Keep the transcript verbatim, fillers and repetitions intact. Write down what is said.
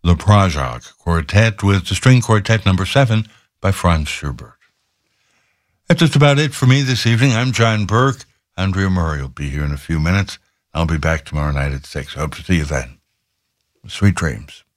the Prajak Quartet with the String Quartet number seven by Franz Schubert. That's just about it for me this evening. I'm John Burke. Andrea Murray will be here in a few minutes. I'll be back tomorrow night at six. I hope to see you then. Sweet dreams.